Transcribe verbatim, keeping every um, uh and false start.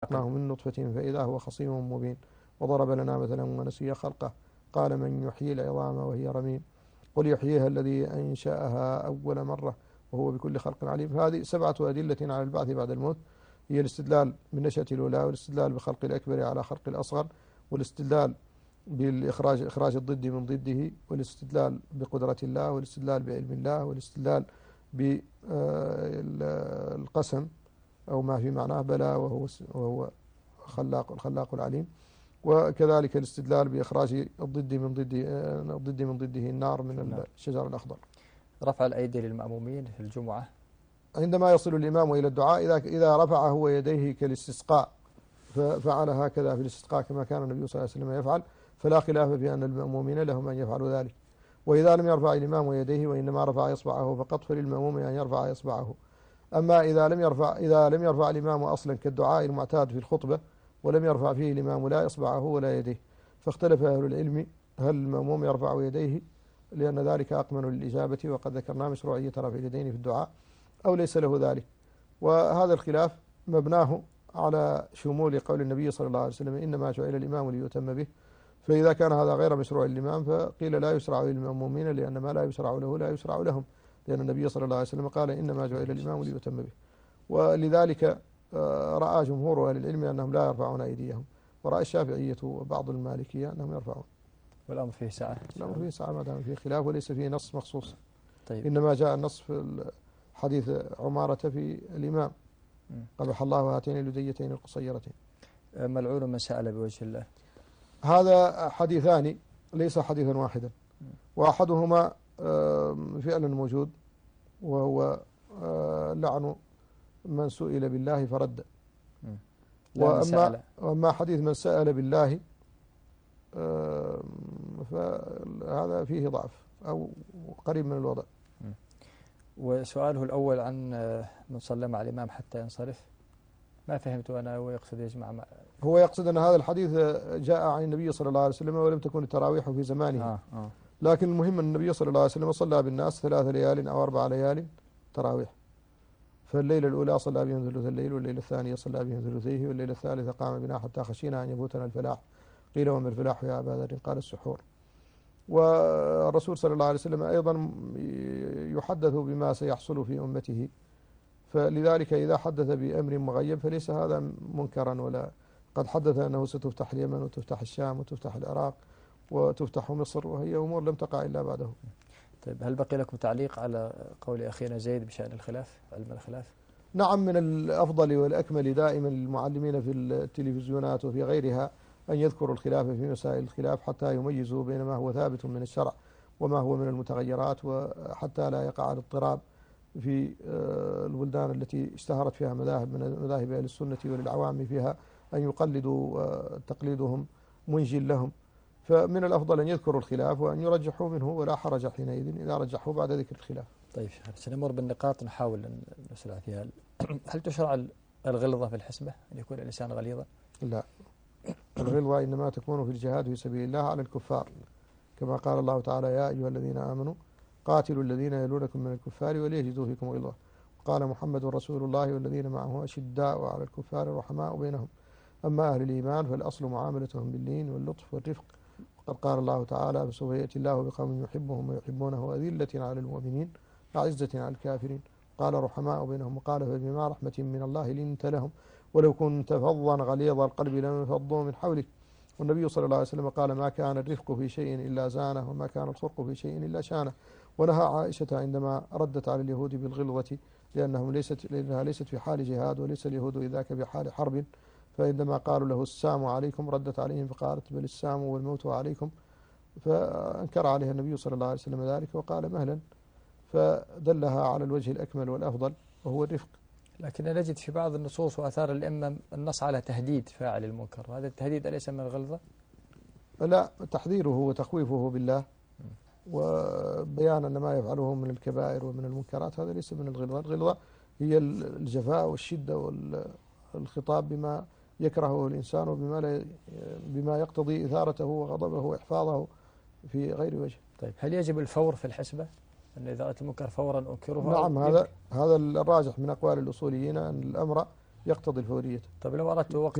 خلقناه من نطفة فإذا هو خصيم مبين وضرب لنا مثلا ونسي خلقه قال من يحيي العظام وهي رميم قل يحييها الذي أنشأها أول مرة وهو بكل خلق عليم. فهذه سبعة أدلة على البعث بعد الموت، هي الاستدلال بالنشأة الأولى، والاستدلال بخلق الأكبر على خلق الأصغر، والاستدلال بالإخراج إخراج الضد من ضده، والاستدلال بقدرة الله، والاستدلال بعلم الله، والاستدلال بالقسم أو ما في معناه بلى وهو وهو خلاق الخلاق العليم، وكذلك الاستدلال بإخراج الضد من ضده الضد من ضده النار من الشجر الأخضر. رفع الأيدي للمأمومين في الجمعة عندما يصل الإمام إلى الدعاء إذا إذا رفع هو يديه كالاستسقاء ففعل هكذا في الاستسقاء كما كان النبي صلى الله عليه وسلم يفعل، فلا خلاف في أن المأمومين لهم أن يفعلوا ذلك. وإذا لم يرفع الإمام يديه وإنما رفع إصبعه فقط فللمأموم أن يرفع إصبعه. أما إذا لم يرفع إذا لم يرفع الإمام أصلا كالدعاء المعتاد في الخطبة ولم يرفع فيه الإمام لا إصبعه ولا يديه، فاختلف أهل العلم هل المأموم يرفع يديه لأن ذلك أقمن للإجابة، وقد ذكرنا مشروعية رفع اليدين في الدعاء، أو ليس له ذلك. وهذا الخلاف مبناه على شمول قول النبي صلى الله عليه وسلم إنما جعل الإمام ليؤتم به، فإذا كان هذا غير مشروع للإمام فقيل لا يشرع للمأمومين لأن ما لا يشرع له لا يشرع لهم، لأن النبي صلى الله عليه وسلم قال إنما جعل الإمام ليؤتم به. ولذلك رأى جمهور أهل العلم أنهم لا يرفعون أيديهم، ورأى الشافعية وبعض المالكية أنهم يرفعون. والأمر فيه سعة. الأمر فيه سعة ما دام فيه خلاف وليس فيه نص مخصوص. طيب. إنما جاء النص في حديث عمارة في الإمام قبح الله هاتين اللديتين القصيرتين. ملعون من سأل بوجه الله. هذا حديثان ليس حديثا واحدا، وأحدهما فعلا موجود وهو لعن من سئل بالله فرد، وأما, وأما حديث من سأل بالله فهذا فيه ضعف أو قريب من الوضع. وسؤاله الأول عن من صلى مع الإمام حتى ينصرف، ما فهمت أنا هو يقصد يجمع مع هو يقصد أن هذا الحديث جاء عن النبي صلى الله عليه وسلم ولم تكن التراويح في زمانه. آه آه. لكن المهم أن النبي صلى الله عليه وسلم صلى بالناس ثلاث ليال أو أربع ليال تراويح، فالليلة الأولى صلى بهم ثلث الليل، والليلة الثانية صلى بهم ثلثيه، والليلة الثالثة قام بنا حتى خشينا أن يفوتنا الفلاح. قيل وما الفلاح يا أبا ذر؟ قال السحور. والرسول صلى الله عليه وسلم أيضا يحدث بما سيحصل في أمته، فلذلك إذا حدث بأمر مغيب فليس هذا منكرا، ولا قد حدث أنه ستفتح اليمن وتفتح الشام وتفتح العراق وتفتح مصر، وهي أمور لم تقع إلا بعده. طيب، هل بقي لكم تعليق على قول أخينا زيد بشأن الخلاف، علم الخلاف؟ نعم، من الأفضل والأكمل دائما للمعلمين في التلفزيونات وفي غيرها أن يذكروا الخلاف في مسائل الخلاف حتى يميزوا بين ما هو ثابت من الشرع وما هو من المتغيرات، وحتى لا يقع الاضطراب في البلدان التي اشتهرت فيها مذاهب من مذاهب أهل السنة وللعوام فيها أن يقلدوا تقليدهم منجي لهم. فمن الأفضل أن يذكروا الخلاف وأن يرجحوا منه، ولا حرج حينئذ إذا رجحوا بعد ذكر الخلاف. طيب، سنمر بالنقاط نحاول أن نسرع فيها. هل تشرع الغلظة في الحسبة، أن يكون الإنسان غليظا؟ لا، الغلظة إنما تكون في الجهاد في سبيل الله على الكفار، كما قال الله تعالى يا أيها الذين آمنوا قاتلوا الذين يلونكم من الكفار وليجدوا فيكم غلظة. وقال محمد رسول الله والذين معه أشداء على الكفار رحماء بينهم. أما أهل الإيمان فالأصل معاملتهم باللين واللطف والرفق. وقد قال الله تعالى فسوف يأتي الله بقوم يحبهم ويحبونه أذلة على المؤمنين أعزة على الكافرين. قال رحماء بينهم، وقال فبما رحمة من الله لنت لهم ولو كنت فظا غليظ القلب لانفضوا من حولك. والنبي صلى الله عليه وسلم قال ما كان الرفق في شيء إلا زانه، وما كان الخلق في شيء إلا شانه. ونهى عائشة عندما ردت على اليهود بالغلظة لأنهم ليست لأنها ليست في حال جهاد، وليس اليهود إذاك بحال حرب، فعندما قالوا له السام عليكم ردت عليهم فقالت بل السام والموت عليكم، فأنكر عليها النبي صلى الله عليه وسلم ذلك وقال مهلا، فدلها على الوجه الأكمل والأفضل وهو الرفق. لكن نجد في بعض النصوص وآثار الأئمة النص على تهديد فاعل المنكر، وهذا التهديد أليس من الغلظة؟ لا، تحذيره وتخويفه بالله وبيان أن ما يفعله من الكبائر ومن المنكرات هذا ليس من الغلظة. الغلظة هي الجفاء والشدة والخطاب بما يكرهه الإنسان وبما لا بما يقتضي إثارته وغضبه وإحفاظه في غير وجه. طيب، هل يجب الفور في الحسبة؟ أن إذا رأت المنكر فورا أنكره؟ نعم، هذا هذا الراجح من أقوال الأصوليين أن الأمر يقتضي الفورية. طيب، لو أردت وقت